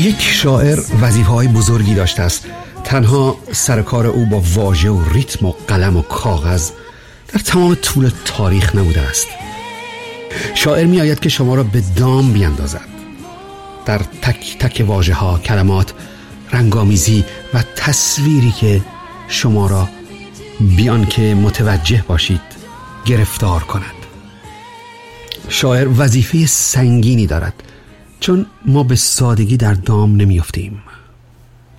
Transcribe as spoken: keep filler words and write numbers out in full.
یک شاعر وظیفه‌های بزرگی داشته است. تنها سرکار او با واژه و ریتم و قلم و کاغذ در تمام طول تاریخ نبوده است. شاعر می آید که شما را به دام بیندازد، در تک تک واژه ها، کلمات، رنگامیزی و تصویری که شما را بیان که متوجه باشید گرفتار کند. شاعر وظیفه سنگینی دارد، چون ما به سادگی در دام نمی افتیم.